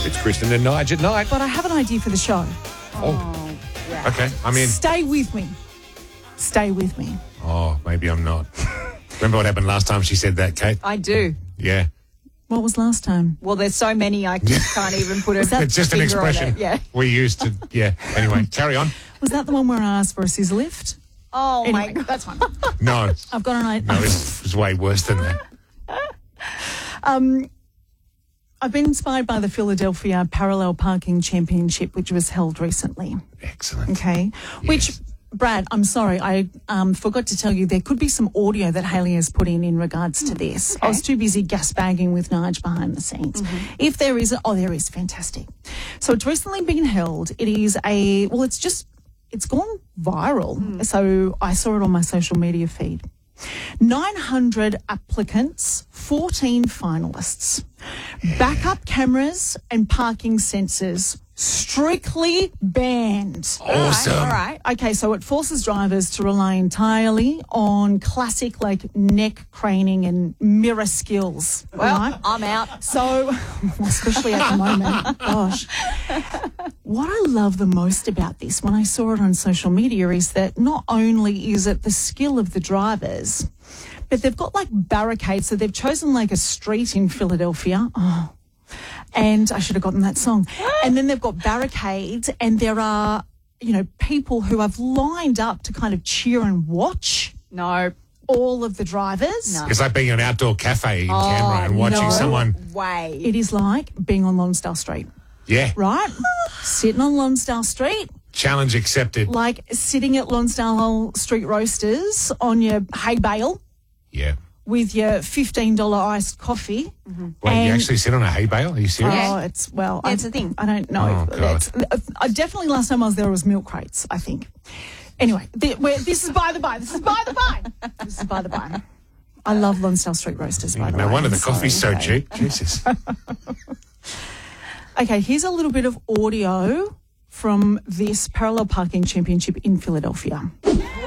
It's Kristen and Nige at night. But I have an idea for the show. Oh, Yeah. okay. I'm in. Stay with me. Stay with me. Oh, maybe I'm not. Remember what happened last time she said that, Kate? I do. Yeah. What was last time? Well, there's so many I can't even put a It's just an finger on expression it. Yeah. we used to, yeah. Anyway, carry on. Was that the one where I asked for a scissor lift? Oh, Anyway, my God. that's fine. No, I've got an idea. no, it's way worse than that. I've been inspired by the Philadelphia Parallel Parking Championship, which was held recently. Excellent. Okay. Which, Brad, I'm sorry, I forgot to tell you there could be some audio that Hayley has put in regards to this. I was too busy gasbagging with Nige behind the scenes. If there is, there is, fantastic. So it's recently been held. It is it's gone viral. So I saw it on my social media feed. 900 applicants, 14 finalists. Backup cameras and parking sensors strictly banned. Awesome. All right. Okay, so it forces drivers to rely entirely on classic like neck craning and mirror skills. Well, right? I'm out. So, especially at the moment, gosh. What I love the most about this when I saw it on social media is that not only is it the skill of the drivers, but they've got like barricades. So they've chosen like a street in Philadelphia. Oh, and I should have gotten that song. And then they've got barricades and there are, people who have lined up to kind of cheer and watch No. all of the drivers. No. It's like being in an outdoor cafe in Canberra and watching no. someone. Way. It is like being on Lonsdale Street, Yeah. right? Sitting on Lonsdale Street, Challenge accepted. like sitting at Lonsdale Street Roasters on your hay bale Yeah. with your $15 iced coffee. Wait, you And- actually sit on a hay bale? Are you serious? Oh, it's, well, Yeah, it's a thing. I don't know. Oh, God. I definitely, last time I was there was milk crates, I think. Anyway, this is by the by. This is by the by. This is by the by. I love Lonsdale Street Roasters, by the way. No wonder the I'm coffe's so sorry. cheap. Jesus. Okay, here's a little bit of audio from this Parallel Parking Championship in Philadelphia.